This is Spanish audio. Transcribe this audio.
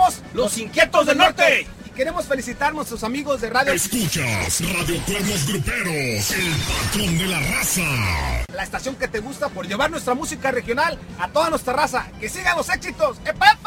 Somos los Inquietos del Norte. Y queremos felicitar a nuestros amigos de Radio... Escuchas Radio Cuernos Gruperos, el patrón de la raza. La estación que te gusta por llevar nuestra música regional a toda nuestra raza. ¡Que sigan los éxitos! ¡Epa, epa!